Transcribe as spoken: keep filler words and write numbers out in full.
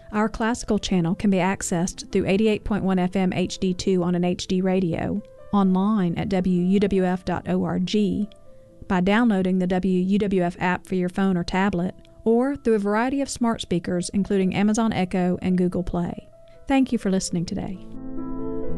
Our classical channel can be accessed through eighty-eight point one F M H D two on an H D radio, online at W U W F dot org, by downloading the W U W F app for your phone or tablet, or through a variety of smart speakers including Amazon Echo and Google Play. Thank you for listening today.